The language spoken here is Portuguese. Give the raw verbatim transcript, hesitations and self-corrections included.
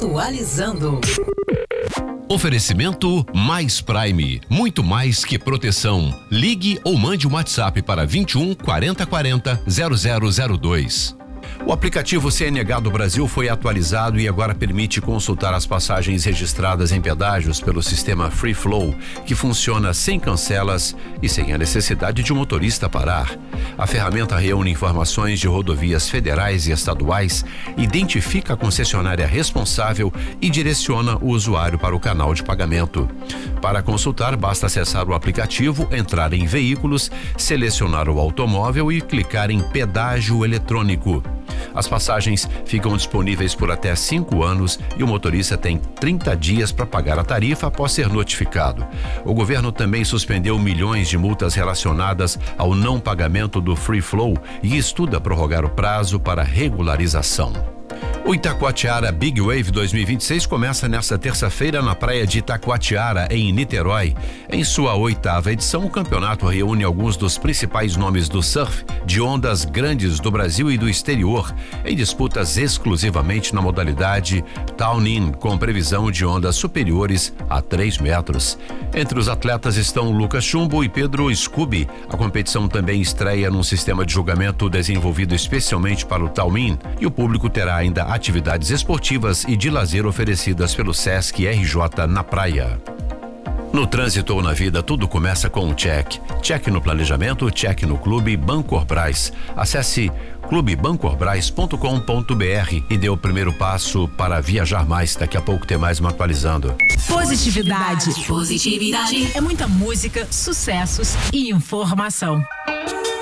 Atualizando. Oferecimento Mais Prime, muito mais que proteção. Ligue ou mande um WhatsApp para vinte e um, quarenta, quarenta, zero zero zero dois. O aplicativo C N H do Brasil foi atualizado e agora permite consultar as passagens registradas em pedágios pelo sistema Free Flow, que funciona sem cancelas e sem a necessidade de um motorista parar. A ferramenta reúne informações de rodovias federais e estaduais, identifica a concessionária responsável e direciona o usuário para o canal de pagamento. Para consultar, basta acessar o aplicativo, entrar em veículos, selecionar o automóvel e clicar em pedágio eletrônico. As passagens ficam disponíveis por até cinco anos e o motorista tem trinta dias para pagar a tarifa após ser notificado. O governo também suspendeu milhões de multas relacionadas ao não pagamento do Free Flow e estuda prorrogar o prazo para regularização. O Itacoatiara Big Wave dois mil e vinte e seis começa nesta terça-feira na praia de Itacoatiara, em Niterói. Em sua oitava edição, o campeonato reúne alguns dos principais nomes do surf de ondas grandes do Brasil e do exterior, em disputas exclusivamente na modalidade Town-In, com previsão de ondas superiores a três metros. Entre os atletas estão Lucas Chumbo e Pedro Scooby. A competição também estreia num sistema de julgamento desenvolvido especialmente para o Town-In e o público terá ainda atividades esportivas e de lazer oferecidas pelo Sesc R J na praia. No trânsito ou na vida, tudo começa com um check. Check no planejamento, check no Clube Bancorbras. Acesse clube bancorbras ponto com ponto br e dê o primeiro passo para viajar mais. Daqui a pouco tem mais uma atualizando. Positividade. Positividade. É muita música, sucessos e informação.